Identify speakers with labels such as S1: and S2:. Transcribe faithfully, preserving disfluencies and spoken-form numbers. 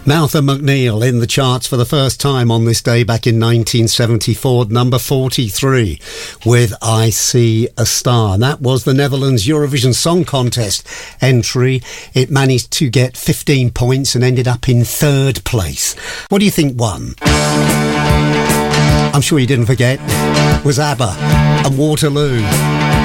S1: Malcolm McNeil in the charts for the first time on this day back in nineteen seventy-four, number forty-three with I See a Star. And that was the Netherlands Eurovision Song Contest entry. It managed to get fifteen points and ended up in third place. What do you think won? I'm sure you didn't forget, was ABBA and Waterloo.